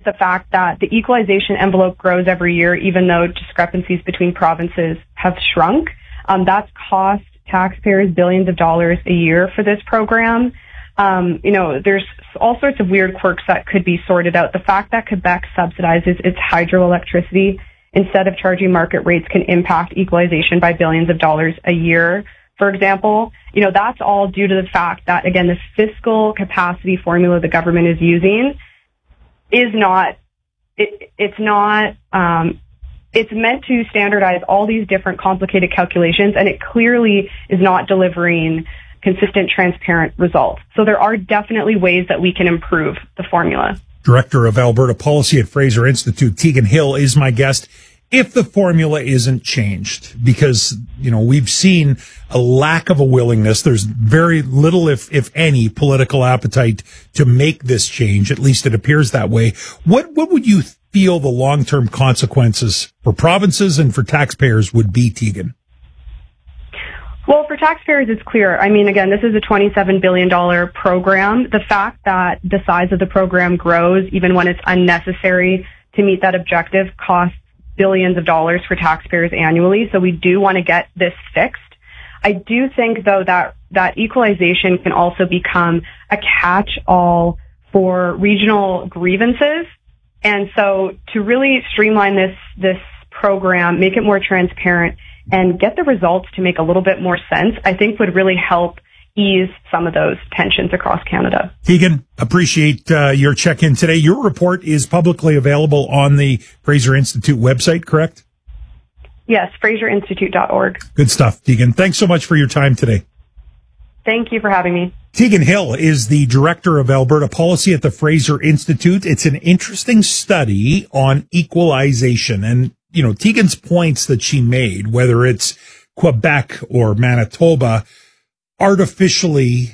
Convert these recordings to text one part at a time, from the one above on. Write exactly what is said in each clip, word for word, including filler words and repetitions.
the fact that the equalization envelope grows every year, even though discrepancies between provinces have shrunk. Um, that's cost taxpayers billions of dollars a year for this program. Um, you know, there's all sorts of weird quirks that could be sorted out. The fact that Quebec subsidizes its hydroelectricity instead of charging market rates can impact equalization by billions of dollars a year. For example, you know, that's all due to the fact that, again, the fiscal capacity formula the government is using is not, it, it's not, um, it's meant to standardize all these different complicated calculations, and it clearly is not delivering consistent, transparent results. So there are definitely ways that we can improve the formula. Director of Alberta Policy at Fraser Institute, Tegan Hill, is my guest. If the formula isn't changed, because, you know, we've seen a lack of a willingness, there's very little, if, if any, political appetite to make this change, at least it appears that way. What, what would you feel the long-term consequences for provinces and for taxpayers would be, Tegan? Well, for taxpayers, it's clear. I mean, again, this is a twenty-seven billion dollars program. The fact that the size of the program grows, even when it's unnecessary to meet that objective, costs billions of dollars for taxpayers annually. So we do want to get this fixed. I do think, though, that that equalization can also become a catch-all for regional grievances. And so to really streamline this this program, make it more transparent, and get the results to make a little bit more sense, I think would really help ease some of those tensions across Canada. Tegan, appreciate uh, your check-in today. Your report is publicly available on the Fraser Institute website, correct? Yes, fraser institute dot org. Good stuff, Tegan. Thanks so much for your time today. Thank you for having me. Tegan Hill is the Director of Alberta Policy at the Fraser Institute. It's an interesting study on equalization. And, you know, Tegan's points that she made, whether it's Quebec or Manitoba, artificially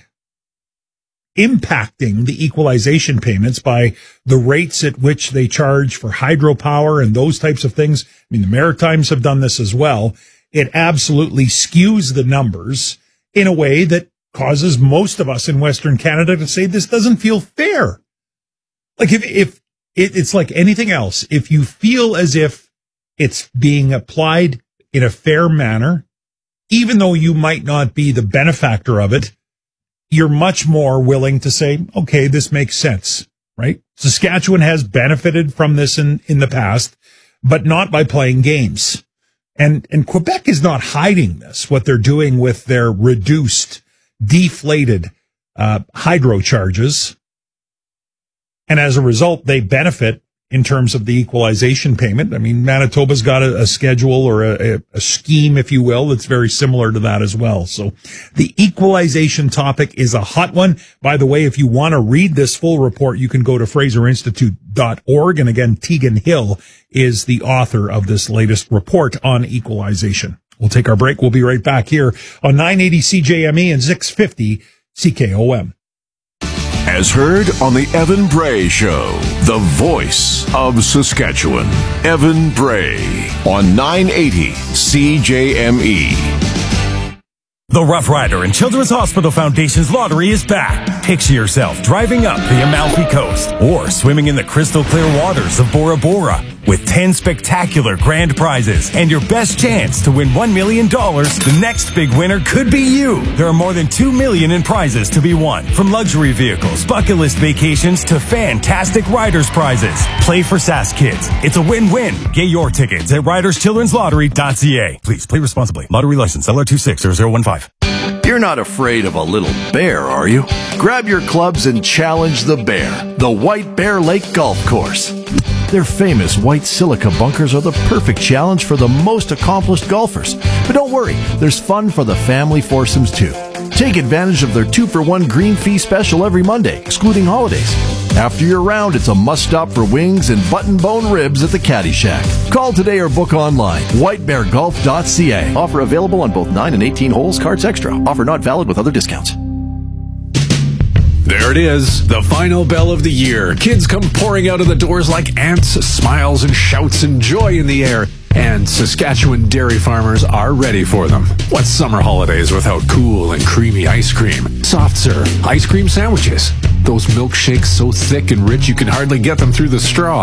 impacting the equalization payments by the rates at which they charge for hydropower and those types of things. I mean, the Maritimes have done this as well. It absolutely skews the numbers in a way that causes most of us in Western Canada to say this doesn't feel fair. Like if, if it, it's like anything else, if you feel as if it's being applied in a fair manner, even though you might not be the benefactor of it, you're much more willing to say, okay, this makes sense, right? Saskatchewan has benefited from this in, in the past, but not by playing games. And, and Quebec is not hiding this, what they're doing with their reduced, deflated, uh, hydro charges. And as a result, they benefit in terms of the equalization payment. I mean, Manitoba's got a, a schedule or a, a scheme, if you will, that's very similar to that as well. So the equalization topic is a hot one. By the way, if you want to read this full report, you can go to fraser institute dot org. And again, Tegan Hill is the author of this latest report on equalization. We'll take our break. We'll be right back here on nine eighty C J M E and six fifty C K O M. As heard on the Evan Bray Show, the voice of Saskatchewan. Evan Bray on nine eighty C J M E. The Rough Rider and Children's Hospital Foundation's lottery is back. Picture yourself driving up the Amalfi Coast or swimming in the crystal clear waters of Bora Bora with ten spectacular grand prizes and your best chance to win one million dollars. The next big winner could be you. There are more than two million dollars in prizes to be won, from luxury vehicles, bucket list vacations to fantastic Riders prizes. Play for Sask Kids. It's a win-win. Get your tickets at riders children's lottery dot c a. Please play responsibly. Lottery license L R two six zero zero one five. You're not afraid of a little bear, are you? Grab your clubs and challenge the bear, the White Bear Lake Golf Course. Their famous white silica bunkers are the perfect challenge for the most accomplished golfers. But don't worry, there's fun for the family foursomes too. Take advantage of their two for one green fee special every Monday, excluding holidays. After your round, it's a must-stop for wings and button-bone ribs at the Caddy Shack. Call today or book online. white bear golf dot c a. Offer available on both nine and eighteen holes, cards extra. Offer not valid with other discounts. There it is, the final bell of the year. Kids come pouring out of the doors like ants, smiles and shouts and joy in the air. And Saskatchewan dairy farmers are ready for them. What's summer holidays without cool and creamy ice cream? Soft serve, ice cream sandwiches. Those milkshakes so thick and rich you can hardly get them through the straw.